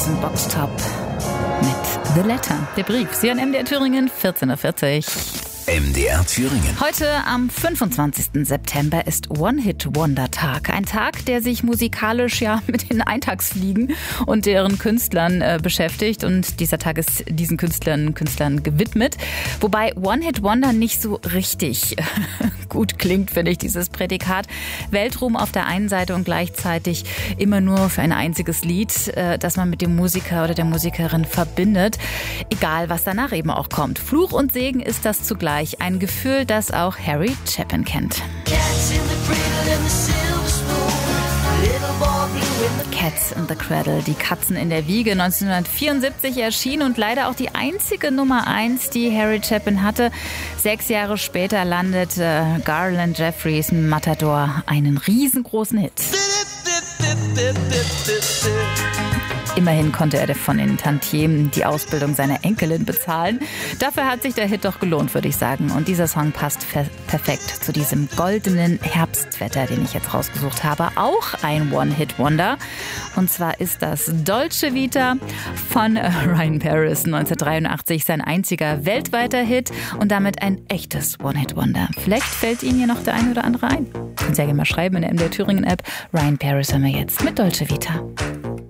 Boxtop mit The Letter, der Brief. Sie an MDR Thüringen, 14:40 Uhr. MDR Thüringen. Heute am 25. September ist One-Hit-Wonder-Tag. Ein Tag, der sich musikalisch mit den Eintagsfliegen und deren Künstlern beschäftigt. Und dieser Tag ist diesen Künstlern gewidmet. Wobei One-Hit-Wonder nicht so richtig gut klingt, finde ich, dieses Prädikat. Weltruhm auf der einen Seite und gleichzeitig immer nur für ein einziges Lied, das man mit dem Musiker oder der Musikerin verbindet. Egal, was danach eben auch kommt. Fluch und Segen ist das zugleich. Ein Gefühl, das auch Harry Chapin kennt. Cats in the Cradle, die Katzen in der Wiege, 1974 erschienen und leider auch die einzige Nummer 1, die Harry Chapin hatte. 6 Jahre später landet Garland Jeffreys Matador einen riesengroßen Hit. Immerhin konnte er von den Tantiemen die Ausbildung seiner Enkelin bezahlen. Dafür hat sich der Hit doch gelohnt, würde ich sagen. Und dieser Song passt perfekt zu diesem goldenen Herbstwetter, den ich jetzt rausgesucht habe. Auch ein One-Hit-Wonder. Und zwar ist das Dolce Vita von Ryan Paris, 1983. Sein einziger weltweiter Hit und damit ein echtes One-Hit-Wonder. Vielleicht fällt Ihnen hier noch der eine oder andere ein. Können Sie ja gerne mal schreiben in der MDR Thüringen App. Ryan Paris haben wir jetzt mit Dolce Vita.